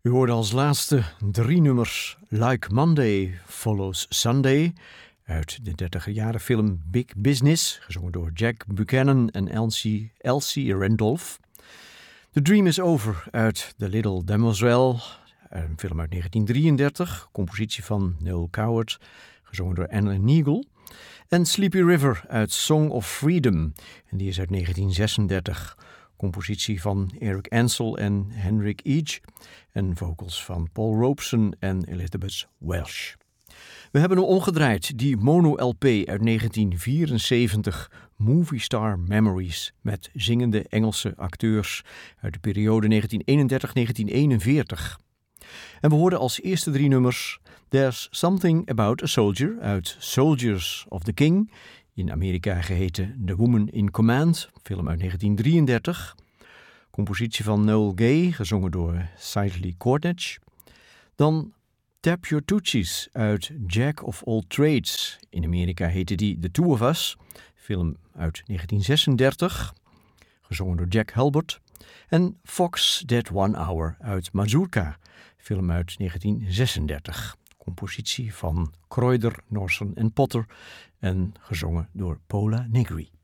U hoorde als laatste 3 nummers Like Monday Follows Sunday uit de 30er jaren film Big Business, gezongen door Jack Buchanan en Elsie Randolph. The Dream is Over uit The Little Demoiselle, een film uit 1933, compositie van Noel Coward, gezongen door Anna Neagle. En Sleepy River uit Song of Freedom, en die is uit 1936, compositie van Eric Ansel en Henrik Eage en vocals van Paul Robeson en Elizabeth Welsh. We hebben hem omgedraaid, die mono-LP uit 1974, Movie Star Memories, met zingende Engelse acteurs uit de periode 1931-1941. En we hoorden als eerste 3 nummers There's Something About a Soldier uit Soldiers of the King, in Amerika geheten The Woman in Command, film uit 1933. Compositie van Noel Gay, gezongen door Sidley Cornish. Dan Tap Your Tootsies uit Jack of All Trades. In Amerika heette die The Two of Us, film uit 1936, gezongen door Jack Hulbert. En Fox That One Hour uit Mazurka, film uit 1936. Compositie van Kruider, Norson en Potter en gezongen door Pola Negri.